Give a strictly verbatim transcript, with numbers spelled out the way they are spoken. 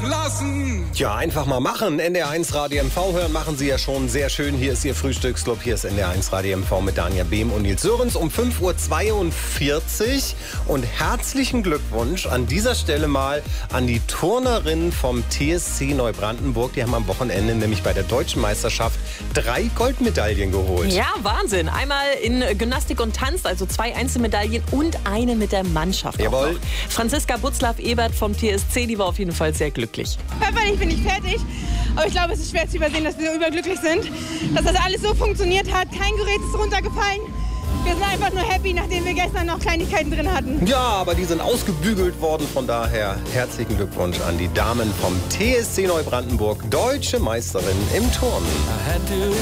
lassen. Ja, einfach mal machen. N D R eins Radio M V hören machen Sie ja schon sehr schön. Hier ist Ihr Frühstücksclub. Hier ist N D R eins Radio M V mit Danja Behm und Nils Sörens um fünf Uhr zweiundvierzig. Und herzlichen Glückwunsch an dieser Stelle mal an die Turnerinnen vom T S C Neubrandenburg. Die haben am Wochenende nämlich bei der Deutschen Meisterschaft drei Goldmedaillen geholt. Ja, Wahnsinn. Einmal in Gymnastik und Tanz, also zwei Einzelmedaillen und eine mit der Mannschaft. Jawohl. Franziska Butzlaff-Ebert vom T S C, die war auf jeden Fall sehr glücklich. Körperlich bin ich fertig, aber ich glaube, es ist schwer zu übersehen, dass wir so überglücklich sind, dass das alles so funktioniert hat. Kein Gerät ist runtergefallen. Wir sind einfach nur happy, nachdem wir gestern noch Kleinigkeiten drin hatten. Ja, aber die sind ausgebügelt worden. Von daher herzlichen Glückwunsch an die Damen vom T S C Neubrandenburg. Deutsche Meisterin im Turnen.